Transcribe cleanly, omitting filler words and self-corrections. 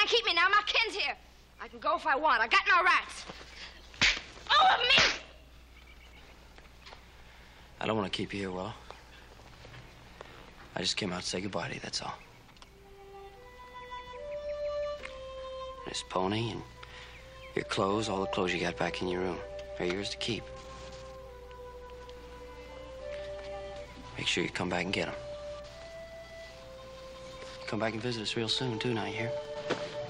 can't keep me now. My kin's here. I can go if I want. I got no rights. Over me! I don't want to keep you here, Willow. I just came out to say goodbye to you, that's all. This pony and your clothes, all the clothes you got back in your room, are yours to keep. Make sure you come back and get them. Come back and visit us real soon, too, now, you hear?